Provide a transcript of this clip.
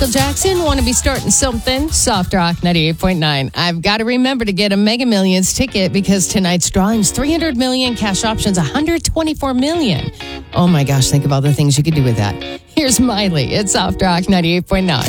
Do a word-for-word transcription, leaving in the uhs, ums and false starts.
Michael Jackson, want to be starting something? Soft Rock ninety-eight point nine. I've got to remember to get a Mega Millions ticket because tonight's drawing is three hundred million, cash options one hundred twenty-four million. Oh my gosh, think of all the things you could do with that. Here's Miley. It's Soft Rock ninety-eight point nine.